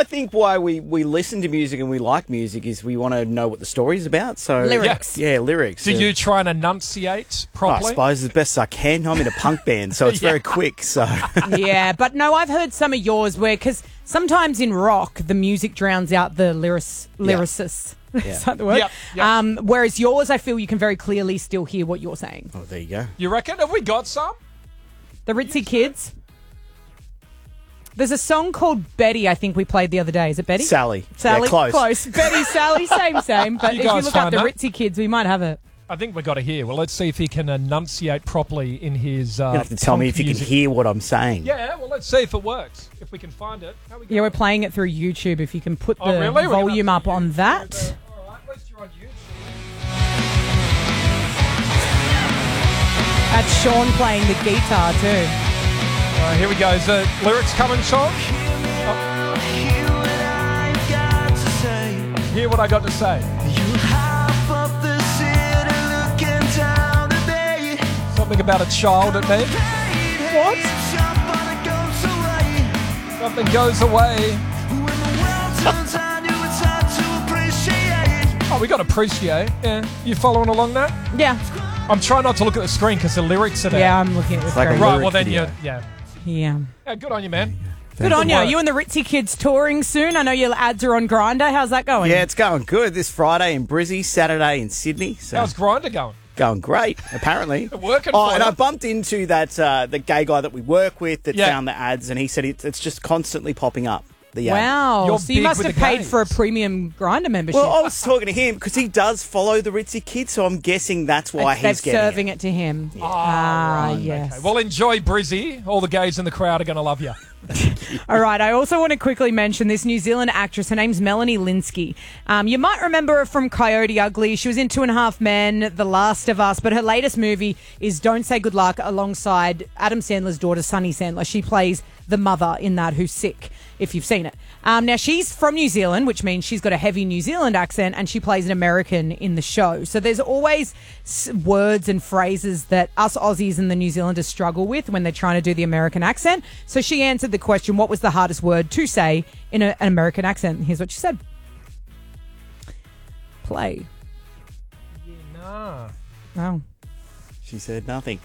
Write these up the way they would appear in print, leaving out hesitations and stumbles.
I think why we listen to music and we like music is we want to know what the story's about. So Lyrics. Yeah, lyrics. Do you try and enunciate properly? I suppose as best as I can. I'm in a punk band, so it's very quick. So Yeah, but no, I've heard some of yours because sometimes in rock, the music drowns out the lyricists. Is that the word? Yep. Whereas yours, I feel you can very clearly still hear what you're saying. Oh, there you go. You reckon? Have we got some? The Ritzy Kids. There's a song called Betty, I think we played the other day. Is it Betty? Sally. Sally, Yeah, close. Betty, Sally, same. But You if you guys look up find the that? Ritzy Kids, we might have it. I think we've got to hear. Well, let's see if he can enunciate properly in his You have to tell me if you can hear what I'm saying. Yeah, well, let's see if it works. If we can find it. How we Yeah, we're playing it through YouTube. If you can put the really? We're gonna volume have up to on use that. the- All right, at least you're on YouTube. That's Sean playing the guitar too. All right, here we go. Is the lyrics coming, Sean? Hear what I got to say. Something about a child at me. What? Something goes away. Oh, we got appreciate. Yeah, you following along that? Yeah. I'm trying not to look at the screen because the lyrics are there. Yeah, I'm looking at this. like a very- Right. lyric Well, then video. yeah. Yeah. Good on you, man. Good on you. work. You and the Ritzy Kids touring soon. I know your ads are on Grindr. How's that going? Yeah, it's going good. This Friday in Brizzy, Saturday in Sydney. So How's Grindr going? going great, apparently. Working Oh, for and you. I bumped into that the gay guy that we work with that Yeah. found the ads, and he said it's just constantly popping up. The ad. Wow. You're So you big must with have the paid gays. for a premium Grindr membership. Well, I was talking to him because he does follow the Ritzy Kids, so I'm guessing that's why They're he's getting serving it. it to him. Right, yes. Okay. Well, enjoy Brizzy. All the gays in the crowd are going to love you. All right. I also want to quickly mention this New Zealand actress. Her name's Melanie Linsky. You might remember her from Coyote Ugly. She was in 2.5 Men, The Last of Us, but her latest movie is Don't Say Good Luck alongside Adam Sandler's daughter, Sunny Sandler. She plays the mother in that who's sick, if you've seen it. Now, she's from New Zealand, which means she's got a heavy New Zealand accent, and she plays an American in the show. So there's always words and phrases that us Aussies and the New Zealanders struggle with when they're trying to do the American accent. So she answered the question, what was the hardest word to say in an American accent? Here's what she said. Play. Nah. Oh. She said nothing.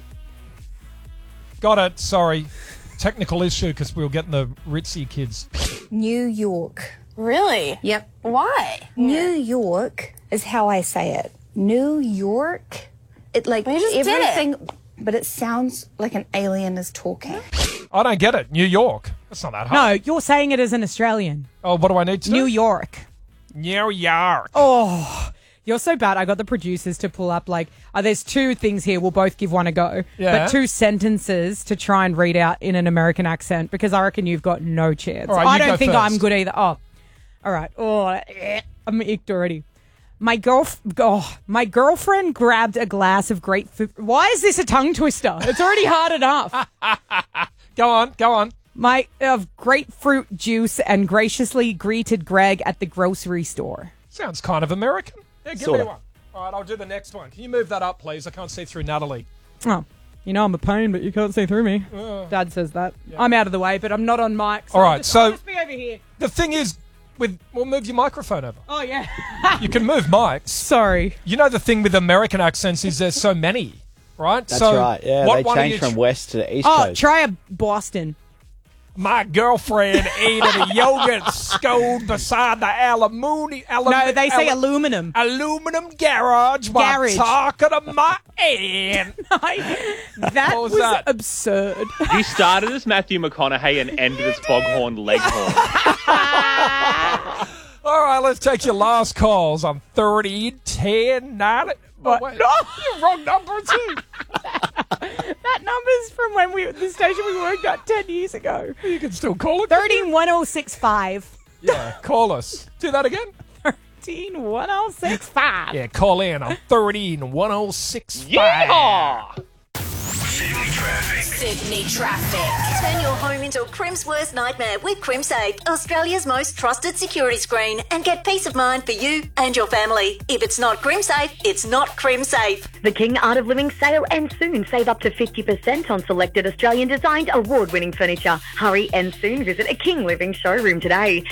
Got it. Sorry. Technical issue because we were getting the Ritzy Kids. New York. Really? Yep. Why? New York is how I say it. New York. It like We just did it. everything, but it sounds like an alien is talking. I don't get it. New York. That's not that hard. No, you're saying it as an Australian. Oh, what do I need to do? New York. New York. Oh, you're so bad. I got the producers to pull up there's two things here. We'll both give one a go. Yeah. But two sentences to try and read out in an American accent because I reckon you've got no chance. All right, I you don't go think first. I'm good either. Oh, all right. Oh, I'm icked already. My girlfriend grabbed a glass of grapefruit. Why is this a tongue twister? It's already hard enough. Go on. Of grapefruit juice and graciously greeted Greg at the grocery store. Sounds kind of American. Yeah, give Sorta. me one. All right, I'll do the next one. Can you move that up, please? I can't see through Natalie. Oh, you know I'm a pain, but you can't see through me. Dad says that. I'm out of the way, but I'm not on mic. So All right, I'll so- just be over here. The thing is, we'll move your microphone over. Oh yeah. You can move mics. Sorry. You know the thing with American accents is there's so many, right? That's so right. Yeah, what they one are changed you from west to the east Oh, coast. try a Boston. My girlfriend ate a yogurt stove beside the aluminum. No, they say aluminum. aluminum garage while Garage. talking to my aunt. That What was was that? absurd. He started as Matthew McConaughey and ended as Foghorn Leghorn. All right, let's take your last calls on 30, 10, 9. What? Oh, wait. No. You're wrong number too. That number's from when the station we worked at 10 years ago. You can still call it. 131065. Yeah, call us. Do that again. 131065. Yeah, call in on 131065. Yeah! Sydney traffic. Turn your home into a Crim's worst nightmare with CrimSafe, Australia's most trusted security screen, and get peace of mind for you and your family. If it's not CrimSafe, it's not CrimSafe. The King Art of Living sale ends soon. Save up to 50% on selected Australian-designed award-winning furniture. Hurry and soon visit a King Living showroom today.